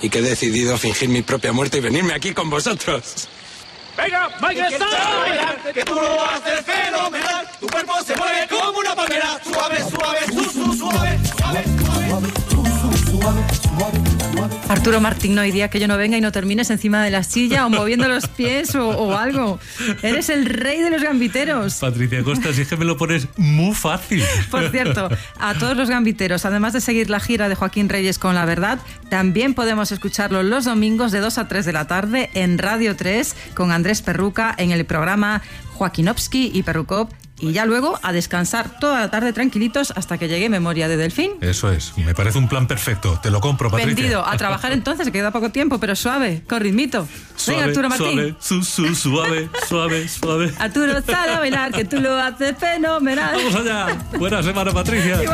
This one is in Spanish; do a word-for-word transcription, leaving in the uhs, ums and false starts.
y que he decidido fingir mi propia muerte y venirme aquí con vosotros. ¡Venga, venga, está! Que tú lo haces fenomenal. Tu cuerpo se mueve como una palmera. Suave, suave, su, su, suave, suave, suave, su, su, suave, suave, suave. Arturo Martín, no hay día que yo no venga y no termines encima de la silla o moviendo los pies o, o algo. Eres el rey de los gambiteros. Patricia Costa, si es que me lo pones muy fácil. Por cierto, a todos los gambiteros, además de seguir la gira de Joaquín Reyes con La Verdad, también podemos escucharlo los domingos de dos a tres de la tarde en Radio tres con Andrés Perruca en el programa Joaquinovski y Perrucop. Y ya luego a descansar toda la tarde tranquilitos hasta que llegue Memoria de Delfín. Eso es, me parece un plan perfecto. Te lo compro, Patricia. Vendido. A trabajar entonces, que queda poco tiempo, pero suave, con ritmito. Suave, venga, Arturo Martín. Suave, su, su, suave, suave, suave. Arturo, sal a bailar, que tú lo haces fenomenal. Vamos allá. Buena semana, Patricia.